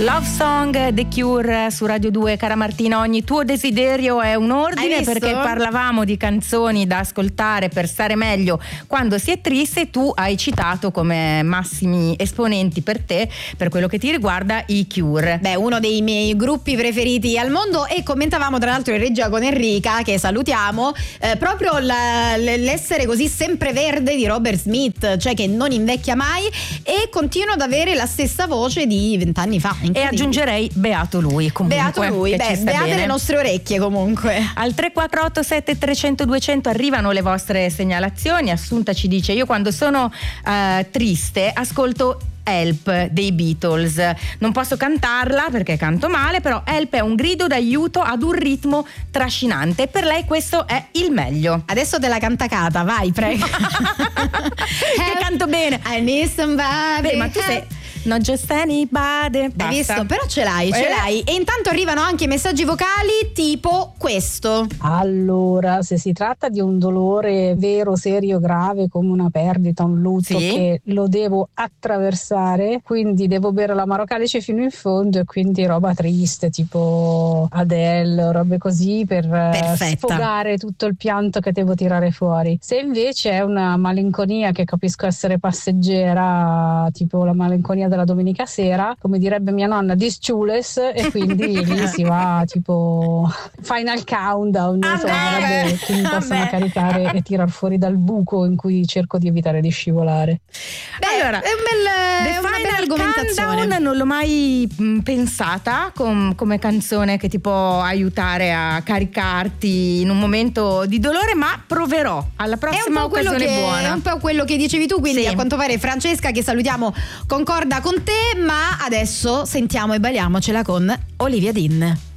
Love Song, The Cure su Radio 2. Cara Martina, ogni tuo desiderio è un ordine, perché parlavamo di canzoni da ascoltare per stare meglio quando si è triste. Tu hai citato come massimi esponenti per te, per quello che ti riguarda, i Cure. Beh, uno dei miei gruppi preferiti al mondo, e commentavamo tra l'altro in regia con Enrica, che salutiamo, proprio l'essere così sempreverde di Robert Smith, cioè che non invecchia mai e continua ad avere la stessa voce di 20 anni fa. E aggiungerei beato lui, comunque. Beato lui, beate bene le nostre orecchie comunque. Al 348 300 200 arrivano le vostre segnalazioni. Assunta ci dice: io quando sono triste ascolto Help dei Beatles. Non posso cantarla perché canto male, però Help è un grido d'aiuto ad un ritmo trascinante. Per lei questo è il meglio. Adesso te la cantacata, vai, prego. Che canto bene. I need somebody. Beh, ma tu sei not just anybody. Hai visto? Però ce l'hai. E intanto arrivano anche messaggi vocali tipo questo. Allora, se si tratta di un dolore vero, serio, grave, come una perdita, un lutto, che lo devo attraversare, quindi devo bere l'amaro calice fino in fondo, e quindi roba triste tipo Adele, robe così, per sfogare tutto il pianto che devo tirare fuori. Se invece è una malinconia che capisco essere passeggera, tipo la malinconia della domenica sera, come direbbe mia nonna, disciules, e quindi lì si va tipo Final Countdown, robe che mi possono caricare e tirar fuori dal buco in cui cerco di evitare di scivolare. Allora, è una bella argomentazione. Non l'ho mai pensata come canzone che ti può aiutare a caricarti in un momento di dolore, ma proverò alla prossima occasione buona. È un po' quello che dicevi tu, quindi a quanto pare Francesca, che salutiamo, concorda con te, ma adesso sentiamo e balliamocela con Olivia Dean.